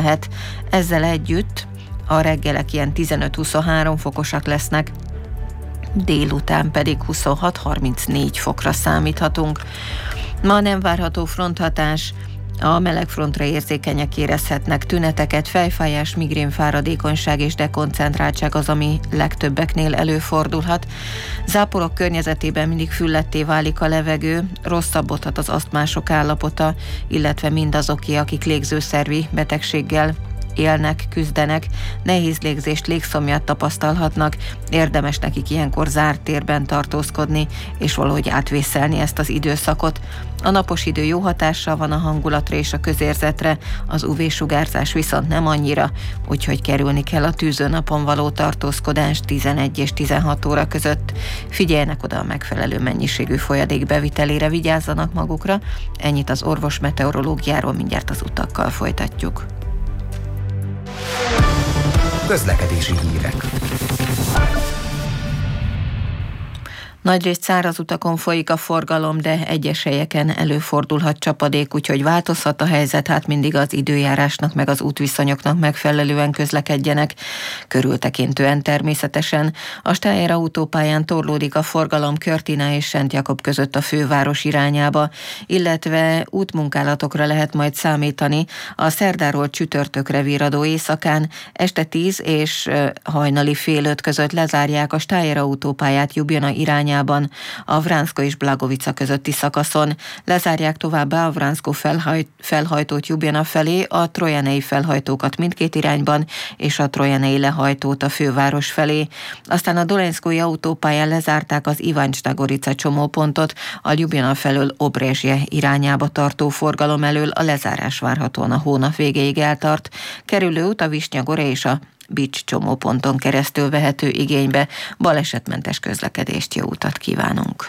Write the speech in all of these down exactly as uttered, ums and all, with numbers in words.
lehet. Ezzel együtt a reggelek ilyen tizenöt-huszonhárom fokosak lesznek, délután pedig huszonhat-harmincnégy fokra számíthatunk. Ma nem várható fronthatás, a melegfrontra érzékenyek érezhetnek tüneteket, fejfájás, migrén, fáradékonyság és dekoncentráltság az, ami legtöbbeknél előfordulhat. Záporok környezetében mindig fülletté válik a levegő, rosszabbodhat az asztmások állapota, illetve mindazoké, akik légzőszervi betegséggel élnek, küzdenek, nehéz légzést, légszomjat tapasztalhatnak, érdemes nekik ilyenkor zárt térben tartózkodni, és valahogy átvészelni ezt az időszakot. A napos idő jó hatással van a hangulatra és a közérzetre, az ú vé-sugárzás viszont nem annyira, úgyhogy kerülni kell a tűzőnapon való tartózkodást tizenegy és tizenhat óra között. Figyeljenek oda a megfelelő mennyiségű folyadék bevitelére, vigyázzanak magukra. Ennyit az orvos meteorológiáról, mindjárt az utakkal folytatjuk. Közlekedési hírek. Nagyrészt száraz utakon folyik a forgalom, de egyes helyeken előfordulhat csapadék, úgyhogy változhat a helyzet, hát mindig az időjárásnak meg az útviszonyoknak megfelelően közlekedjenek. Körültekintően természetesen. A Steyr autópályán torlódik a forgalom Körtina és Szent Jakab között a főváros irányába, illetve útmunkálatokra lehet majd számítani a szerdáról csütörtökre virradó éjszakán. Este tíz és hajnali fél öt között lezárják a Steyr autópályát Ljubljana irányába, a Vránszko és Blagovica közötti szakaszon. Lezárják továbbá a Vránszko felhajt, felhajtót Ljubljana felé, a trojanei felhajtókat mindkét irányban, és a trojanei lehajtót a főváros felé. Aztán a Dolenszkói autópályán lezárták az Iváncsna-Gorica csomópontot, a Ljubljana felől Obrezsje irányába tartó forgalom elől a lezárás várhatóan a hónap végéig eltart. Kerülőút a Visnyagora és a Bics csomóponton keresztül vehető igénybe. Balesetmentes közlekedést, jó utat kívánunk!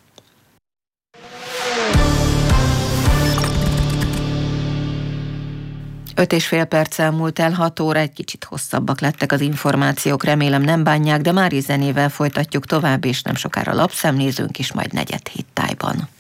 Öt és fél perccel múlt el hat óra, egy kicsit hosszabbak lettek az információk, remélem nem bánják, de már is zenével folytatjuk tovább, és nem sokára lapszemlézünk is, majd negyed hét tájban.